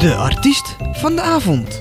De artiest van de avond.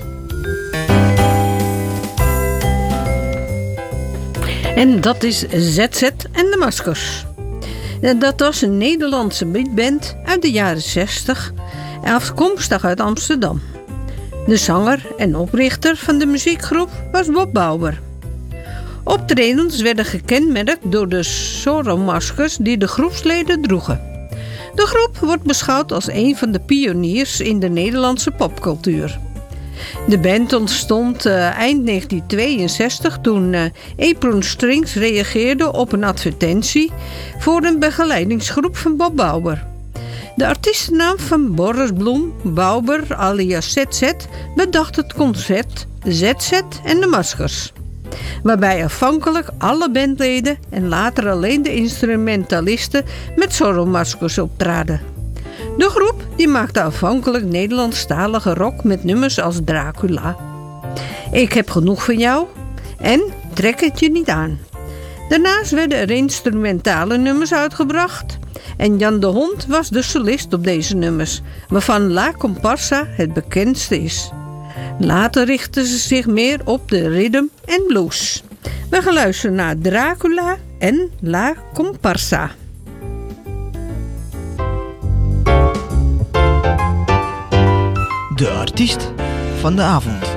En dat is ZZ en de Maskers. Dat was een Nederlandse beatband uit de jaren 60, afkomstig uit Amsterdam. De zanger en oprichter van de muziekgroep was Bob Bauer. Optredens werden gekenmerkt door de Zorro-maskers die de groepsleden droegen. De groep wordt beschouwd als een van de pioniers in de Nederlandse popcultuur. De band ontstond eind 1962 toen Apron Strings reageerde op een advertentie voor een begeleidingsgroep van Bob Bauer. De artiestennaam van Boris Bloem, Bauer alias ZZ, bedacht het concept ZZ en de Maskers, waarbij afhankelijk alle bandleden en later alleen de instrumentalisten met Zorro-maskers optraden. De groep die maakte afhankelijk Nederlandstalige rock met nummers als Dracula, Ik heb genoeg van jou en Trek het je niet aan. Daarnaast werden er instrumentale nummers uitgebracht en Jan de Hond was de solist op deze nummers, waarvan La Comparsa het bekendste is. Later richtten ze zich meer op de rhythm en blues. We gaan luisteren naar Dracula en La Comparsa. De artiest van de avond.